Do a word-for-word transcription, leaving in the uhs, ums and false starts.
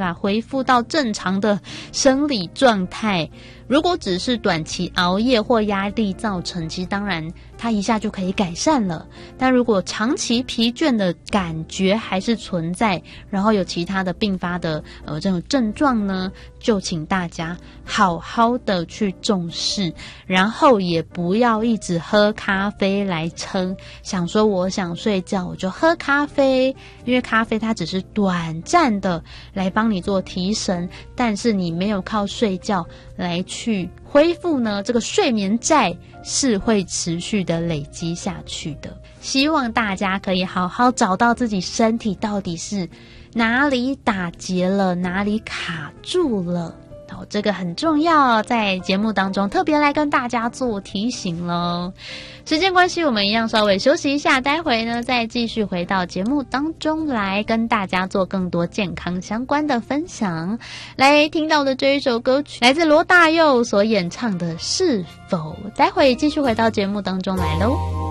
法恢复到正常的生理状态。如果只是短期熬夜或压力造成，其实当然它一下就可以改善了。但如果长期疲倦的感觉还是存在，然后有其他的并发的呃这种症状呢，就请大家好好的去重视，然后也不要一直喝咖啡来撑，想说我想睡觉我就喝咖啡，因为咖啡它只是短暂的来帮你做提神，但是你没有靠睡觉来去恢复呢，这个睡眠债是会持续的累积下去的。希望大家可以好好找到自己身体到底是哪里打结了，哪里卡住了。好，这个很重要，在节目当中特别来跟大家做提醒咯。时间关系，我们一样稍微休息一下，待会呢再继续回到节目当中来跟大家做更多健康相关的分享。来听到的这一首歌曲来自罗大佑所演唱的《是否》，待会继续回到节目当中来咯。